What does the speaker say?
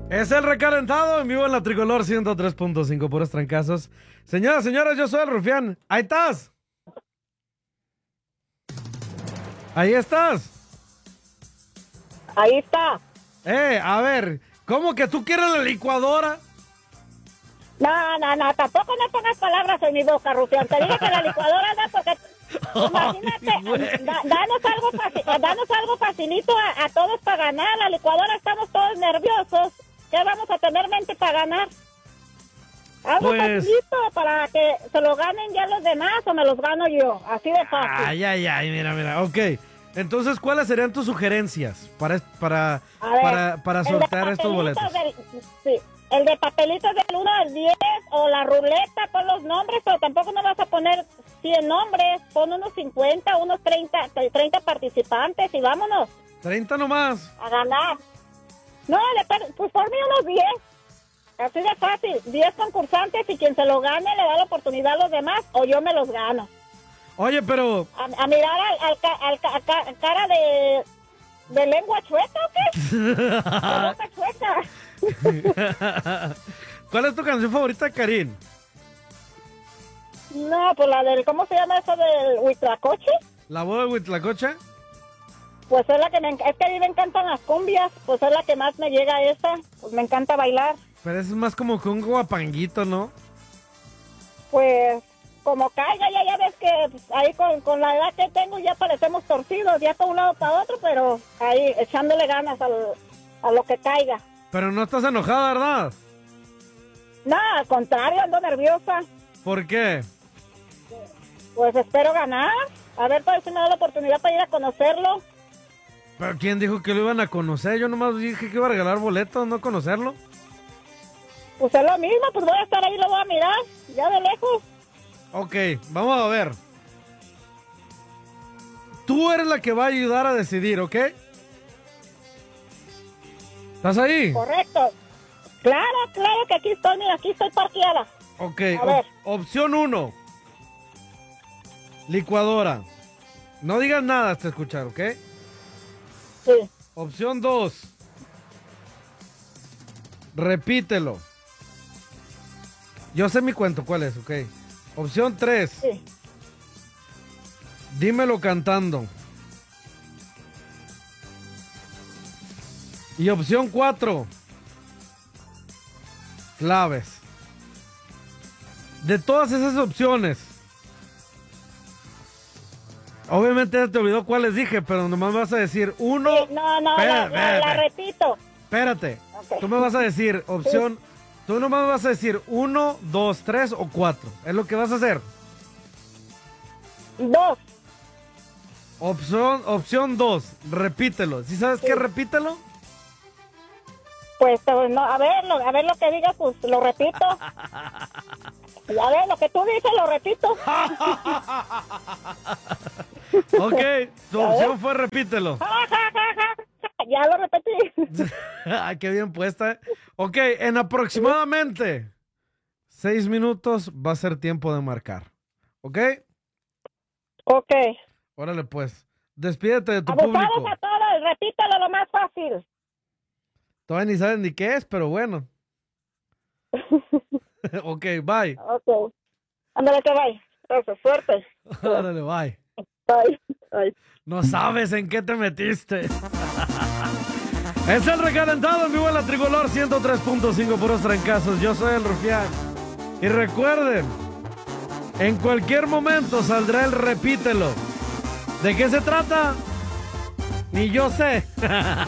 Es el recalentado en vivo en la Tricolor 103.5, puros trancazos. Señoras, señores, yo soy el Rufián. Ahí estás. Ahí estás. Ahí está. A ver, ¿cómo que tú quieres la licuadora? No, tampoco no pongas palabras en mi boca, Rufián. Te digo que la licuadora no, porque imagínate, danos algo facilito a todos para ganar. La licuadora estamos todos nerviosos. ¿Qué vamos a tener mente para ganar? Algo facilito para que se lo ganen ya los demás o me los gano yo. Así de fácil. Ay, mira, ok. Entonces, ¿cuáles serían tus sugerencias para sortear estos boletos? El de papelitos del 1 al 10 o la ruleta, pon los nombres, pero tampoco no vas a poner 100 nombres, pon unos 50, unos 30 participantes y vámonos. 30 nomás. A ganar. No, pues por mí unos 10. Así de fácil. 10 concursantes y quien se lo gane le da la oportunidad a los demás o yo me los gano. Oye, pero... ¿A mirar al cara de lengua chueca o qué? De boca chueca. ¿Cuál es tu canción favorita, Karin? No, pues la del... ¿Cómo se llama eso del Huitlacoche? ¿La boda de Huitlacoche? Pues es la que es que a mí me encantan las cumbias, pues es la que más me llega a esa, pues me encanta bailar. Pero eso es más como que un guapanguito, ¿no? Pues como caiga, ya ves que pues, ahí con la edad que tengo ya parecemos torcidos, ya para un lado para otro, pero ahí echándole ganas a lo que caiga. Pero no estás enojada, ¿verdad? No, al contrario, ando nerviosa. ¿Por qué? Pues espero ganar, a ver pues si me da la oportunidad para ir a conocerlo. ¿Pero quién dijo que lo iban a conocer? Yo nomás dije que iba a regalar boletos, no conocerlo. Pues es lo mismo, pues voy a estar ahí, lo voy a mirar, ya de lejos. Ok, vamos a ver. Tú eres la que va a ayudar a decidir, ¿ok? ¿Estás ahí? Correcto. Claro que aquí estoy, mira, aquí estoy parqueada. Ok, a ver. Opción 1. Licuadora. No digas nada hasta escuchar, ¿ok? Sí. Opción 2. Repítelo. Yo sé mi cuento, ¿cuál es? Ok. Opción 3. Sí. Dímelo cantando. Y opción 4. Claves. De todas esas opciones, obviamente te olvidó cuáles dije, pero nomás vas a decir uno. Sí, no, la repito. Espérate. Okay. Tú me vas a decir opción. Sí. Tú nomás vas a decir 1, 2, 3 o 4. Es lo que vas a hacer. 2. Opción 2. Repítelo. ¿Sí sabes qué? Repítelo. Pues no, a ver lo que digas, pues lo repito. Y a ver, lo que tú dices, lo repito. Ok, tu opción fue repítelo. Ya lo repetí. Ay, qué bien puesta. Ok, en aproximadamente 6 minutos va a ser tiempo de marcar. ¿Ok? Ok. Órale, pues. Despídete de tu Abusados público. a todos, repítelo lo más fácil. Todavía ni saben ni qué es, pero bueno. Ok, bye. Ok. Ándale que bye. Eso, suerte. Órale, bye. Bye. No sabes en qué te metiste. Es el recalentado en vivo en la Tricolor 103.5, puros trancazos. Yo soy el Rufián. Y recuerden, en cualquier momento saldrá el repítelo. ¿De qué se trata? Ni yo sé.